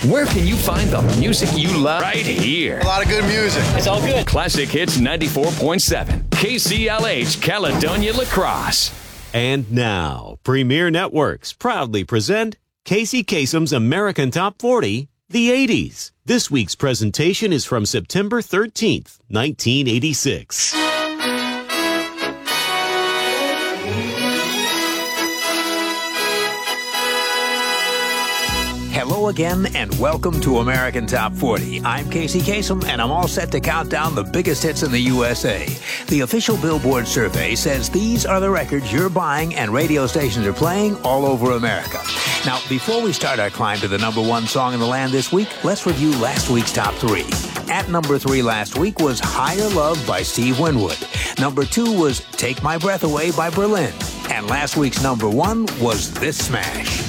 Where can you find the music you love? Right here. A lot of good music. It's all good. Classic Hits 94.7. KCLH, Caledonia Lacrosse. And now, Premier Networks proudly present Casey Kasem's American Top 40, the 80s. This week's presentation is from September 13th, 1986. Hello again, and welcome to American Top 40. I'm Casey Kasem, and I'm all set to count down the biggest hits in the USA. The official Billboard survey says these are the records you're buying and radio stations are playing all over America. Now, before we start our climb to the number one song in the land this week, let's review last week's top three. At number 3 last week was Higher Love by Steve Winwood. Number 2 was Take My Breath Away by Berlin. And last week's number 1 was this smash.